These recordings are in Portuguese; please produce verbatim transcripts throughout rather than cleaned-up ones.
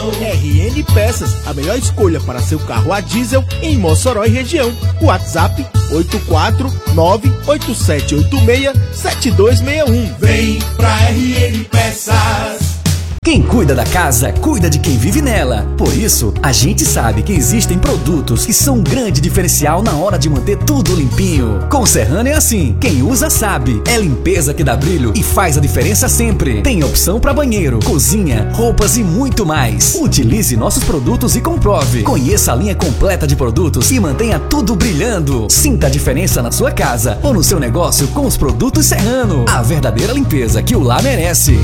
R N Peças, a melhor escolha para seu carro a diesel em Mossoró e região. WhatsApp oito quatro nove oito sete oito seis sete dois seis um. Vem pra R N Peças. Quem cuida da casa, cuida de quem vive nela. Por isso, a gente sabe que existem produtos que são um grande diferencial na hora de manter tudo limpinho. Com Serrano é assim, quem usa sabe. É limpeza que dá brilho e faz a diferença sempre. Tem opção para banheiro, cozinha, roupas e muito mais. Utilize nossos produtos e comprove. Conheça a linha completa de produtos e mantenha tudo brilhando. Sinta a diferença na sua casa ou no seu negócio com os produtos Serrano. A verdadeira limpeza que o lar merece.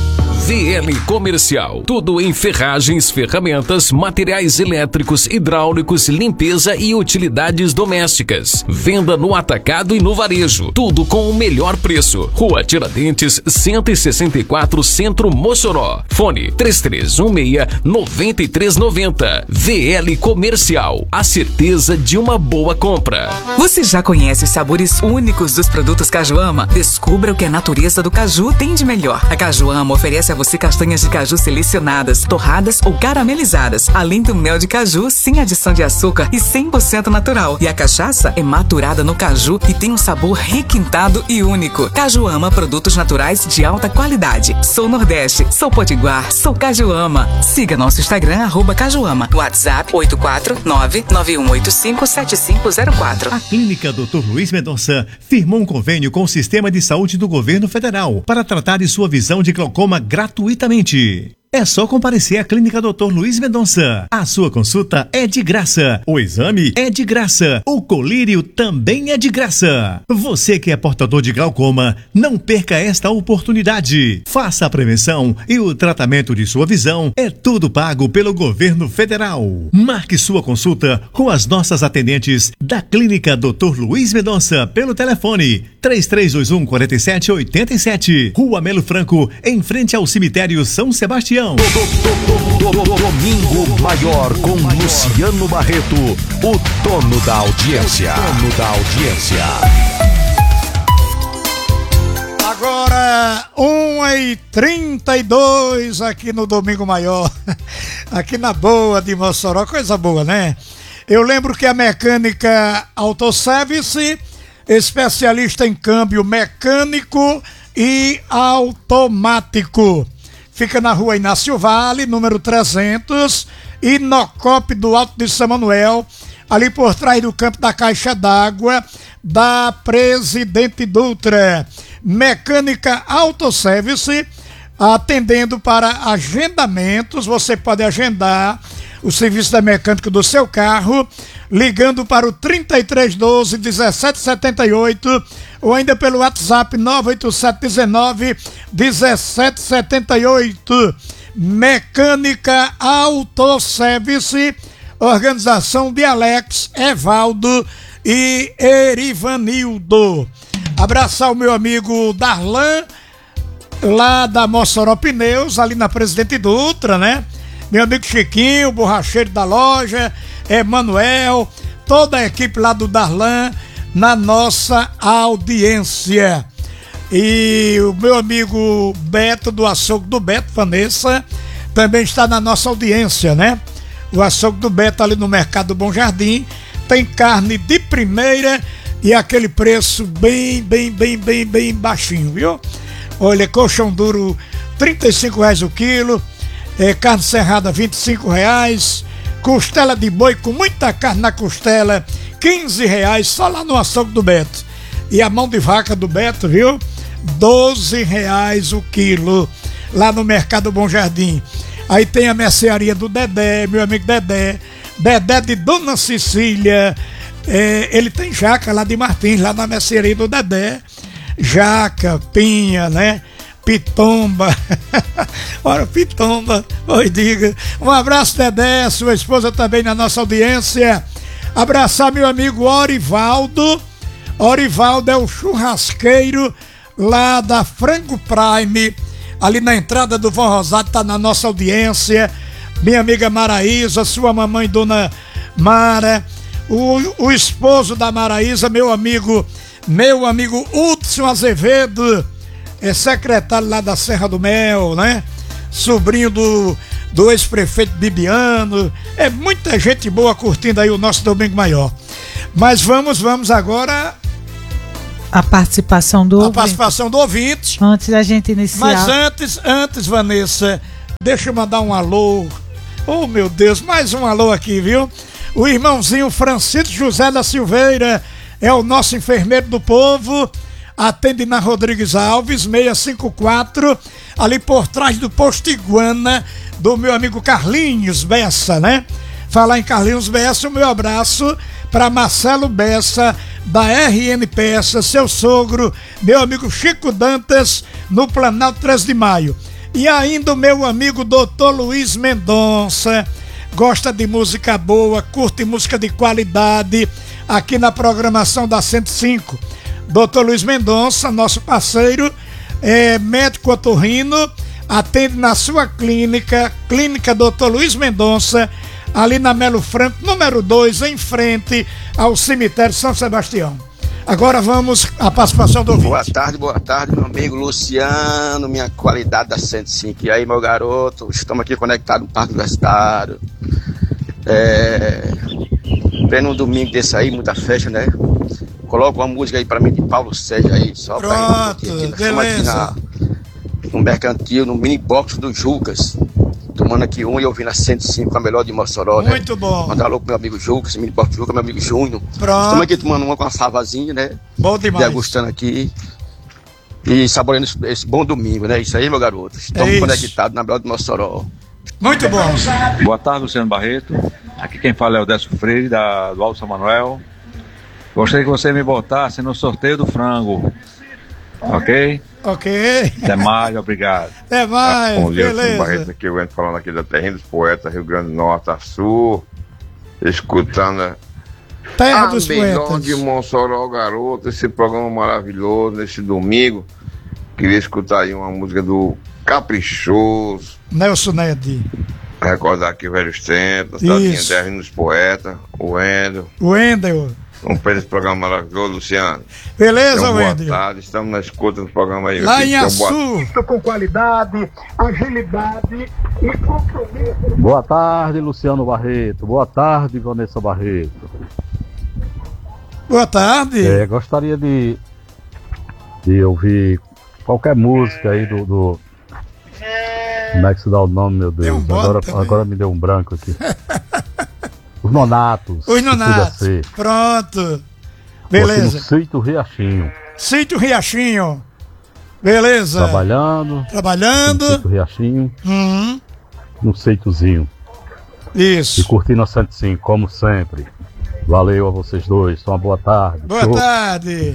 V L Comercial, tudo em ferragens, ferramentas, materiais elétricos, hidráulicos, limpeza e utilidades domésticas. Venda no atacado e no varejo, tudo com o melhor preço. Rua Tiradentes, cento e sessenta e quatro, Centro, Mossoró. Fone três três um seis, nove três nove zero. V L Comercial, a certeza de uma boa compra. Você já conhece os sabores únicos dos produtos Cajuama? Descubra o que a natureza do caju tem de melhor. A Cajuama oferece a você castanhas de caju selecionadas, torradas ou caramelizadas, além do mel de caju sem adição de açúcar e cem por cento natural. E a cachaça é maturada no caju e tem um sabor requintado e único. Cajuama, produtos naturais de alta qualidade. Sou Nordeste, sou Potiguar, sou Cajuama. Siga nosso Instagram, arroba Cajuama. WhatsApp oito quatro nove nove um oito cinco sete cinco zero quatro. A Clínica doutor Luiz Mendonça firmou um convênio com o Sistema de Saúde do Governo Federal para tratar de sua visão de glaucoma gratuitamente. É só comparecer à Clínica doutor Luiz Mendonça. A sua consulta é de graça. O exame é de graça. O colírio também é de graça. Você que é portador de glaucoma, não perca esta oportunidade. Faça a prevenção e o tratamento de sua visão. É tudo pago pelo governo federal. Marque sua consulta com as nossas atendentes da Clínica doutor Luiz Mendonça pelo telefone três três dois um, quatro sete oito sete. Rua Melo Franco, em frente ao cemitério São Sebastião. Domingo Maior com Luciano Barreto, o dono da audiência. Dono da audiência. Agora, uma e trinta e dois aqui no Domingo Maior, aqui na Boa de Mossoró, coisa boa, né? Eu lembro que a Mecânica Autoservice, especialista em câmbio mecânico e automático. Fica na rua Inácio Vale, número trezentos, Inocop do Alto de São Manuel, ali por trás do campo da Caixa d'Água, da Presidente Dutra. Mecânica Autoservice, atendendo para agendamentos. Você pode agendar o serviço da mecânica do seu carro, ligando para o trinta e três doze, dezessete setenta e oito, ou ainda pelo WhatsApp nove oito sete um nove, um sete sete oito. Mecânica Autoservice, organização de Alex, Evaldo e Erivanildo. Abraçar o meu amigo Darlan, lá da Mossoró Pneus, ali na Presidente Dutra, né? Meu amigo Chiquinho, borracheiro da loja, Emanuel, toda a equipe lá do Darlan na nossa audiência. E o meu amigo Beto, do Açougue do Beto, Vanessa, também está na nossa audiência, né? O Açougue do Beto ali no Mercado Bom Jardim, tem carne de primeira e aquele preço bem, bem, bem, bem, bem baixinho, viu? Olha, colchão duro, trinta e cinco reais o quilo. É, carne serrada, vinte e cinco reais. Costela de boi com muita carne na costela, quinze reais, só lá no Açougue do Beto. E a mão de vaca do Beto, viu? doze reais o quilo, lá no Mercado Bom Jardim. Aí tem a mercearia do Dedé, meu amigo Dedé, Dedé de Dona Cecília. É, ele tem jaca lá de Martins, lá na mercearia do Dedé. Jaca, pinha, né? Pitomba. Ora, Pitomba, oi, diga. Um abraço, Dedé, sua esposa também na nossa audiência. Abraçar meu amigo Orivaldo. Orivaldo é o churrasqueiro lá da Frango Prime, ali na entrada do Vão Rosado, tá na nossa audiência. Minha amiga Maraísa, sua mamãe, Dona Mara. O, o esposo da Maraísa, meu amigo, meu amigo Hudson Azevedo, é secretário lá da Serra do Mel, né? Sobrinho do, do ex-prefeito Bibiano. É muita gente boa curtindo aí o nosso Domingo Maior. Mas vamos, vamos agora... A participação do A ouvinte. participação do ouvinte. Antes da gente iniciar. Mas antes, antes, Vanessa, deixa eu mandar um alô. Oh, meu Deus, mais um alô aqui, viu? O irmãozinho Francisco José da Silveira é o nosso enfermeiro do povo. Atende na Rodrigues Alves, seiscentos e cinquenta e quatro, ali por trás do posto Iguana, do meu amigo Carlinhos Bessa, né? Falar em Carlinhos Bessa, o meu abraço para Marcelo Bessa, da R N Peças, seu sogro, meu amigo Chico Dantas, no Planalto três de maio. E ainda o meu amigo doutor Luiz Mendonça, gosta de música boa, curte música de qualidade, aqui na programação da cento e cinco. doutor Luiz Mendonça, nosso parceiro, é médico otorrino, atende na sua clínica, Clínica doutor Luiz Mendonça, ali na Melo Franco, número dois, em frente ao cemitério São Sebastião. Agora vamos à participação do ouvinte. Boa tarde, boa tarde, meu amigo Luciano, minha qualidade da cento e cinco. E aí, meu garoto, estamos aqui conectados no Parque Universitário. É... Pleno um domingo desse aí, muita festa, né? Coloca uma música aí pra mim de Paulo Sérgio aí, só Pronto, pra gente. Estamos aqui na, no mercantil, no mini box do Jucas. Tomando aqui um e ouvindo a cento e cinco, a melhor de Mossoró, né? Muito bom. Mandar alô pro meu amigo Jucas, mini box do Jucas, meu amigo Júnior. Pronto. Estamos aqui tomando uma com a favazinha, né? Bom demais. Degustando aqui. E saboreando esse, esse bom domingo, né? Isso aí, meu garoto. Estamos É conectados na melhor de Mossoró. Muito bom. Boa tarde, Luciano Barreto. Aqui quem fala é o Décio Freire, da, do Alto São Manuel. Gostaria que você me botasse no sorteio do frango. Ok? Ok. Até mais, obrigado. Até mais, Bom dia, beleza. Barreto aqui, eu venho falando aqui da Terrinha dos Poetas, Rio Grande do Norte a Sul, escutando Terra a dos melhor Poetas. de Mossoró, garoto, esse programa maravilhoso, nesse domingo. Queria escutar aí uma música do Caprichoso, Nelson Ned. recordar aqui velhos tempos, da Terrinha dos Poetas, o Wendel. Wendel. Um para esse programa maravilhoso, Luciano. Beleza, então, boa Wendel? tarde, estamos na escuta do programa aí. Lá aqui. em Então, Açu. boa... Com qualidade, agilidade e compromisso. Boa tarde, Luciano Barreto. Boa tarde, Vanessa Barreto. Boa tarde. É, gostaria de, de ouvir qualquer música aí do, do... Como é que se dá o nome, meu Deus? Um agora, agora me deu um branco aqui. Os Nonatos. Os Nonatos. Pronto. Beleza. No Sítio Riachinho. Sítio Riachinho. Beleza. Trabalhando. Trabalhando. No Sítio Riachinho. Uhum. No sítiozinho. Isso. E curtindo a cento e cinco, como sempre. Valeu a vocês dois. Uma boa tarde. Boa Show. tarde.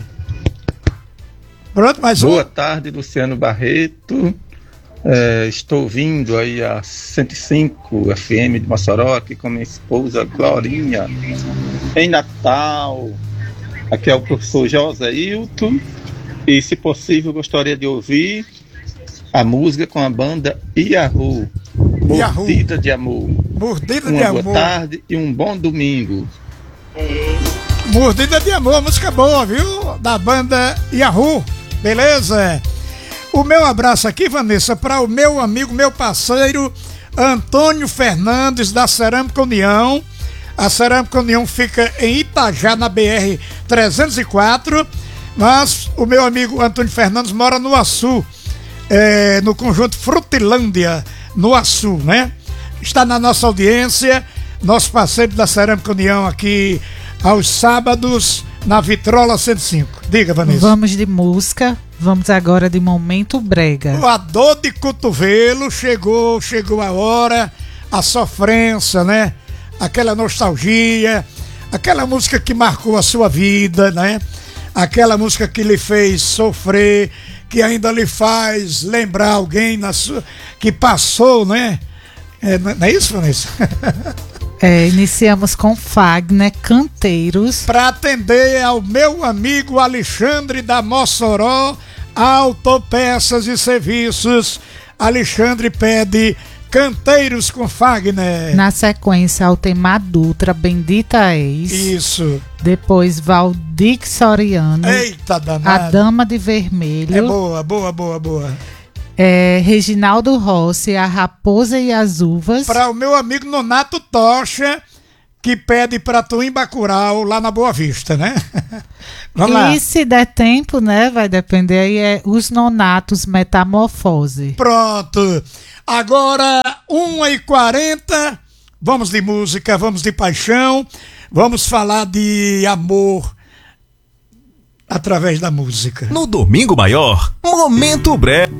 Pronto, mais um. Boa tarde, Luciano Barreto. É, estou ouvindo aí a cento e cinco F M de Mossoró, aqui com minha esposa Glorinha, em Natal. Aqui é o professor José Hilton, e se possível gostaria de ouvir a música com a banda Yahoo, Mordida de Amor. Mordida Uma de boa Amor. tarde e um bom domingo. Mordida de Amor, música boa, viu? Da banda Yahoo, beleza? O meu abraço aqui, Vanessa, para o meu amigo, meu parceiro, Antônio Fernandes, da Cerâmica União. A Cerâmica União fica em Itajá, na B R trezentos e quatro, mas o meu amigo Antônio Fernandes mora no Açu, é, no conjunto Frutilândia, no Açu, né? Está na nossa audiência, nosso parceiro da Cerâmica União aqui aos sábados, na Vitrola cento e cinco. Diga, Vanessa. Vamos de música. Vamos agora de Momento Brega. A dor de cotovelo chegou, chegou a hora, a sofrência, né? Aquela nostalgia, aquela música que marcou a sua vida, né? Aquela música que lhe fez sofrer, que ainda lhe faz lembrar alguém na sua, que passou, né? É, não é isso, Vanessa? É, iniciamos com Fagner Canteiros. Para atender ao meu amigo Alexandre da Mossoró Autopeças e Serviços, Alexandre pede Canteiros com Fagner. Na sequência, Altemar Dutra, Bendita És. Isso. Depois, Valdir Soriano. Eita danado. A Dama de Vermelho. É boa, boa, boa, boa. É, Reginaldo Rossi, A Raposa e as Uvas. Para o meu amigo Nonato Tocha, que pede pra tu em Bacurau, lá na Boa Vista, né? Vamos e lá. se der tempo, né? Vai depender aí, é Os Nonatos, Metamorfose. Pronto. Agora, uma e quarenta, vamos de música, vamos de paixão, vamos falar de amor através da música. No Domingo Maior, Momento Breve.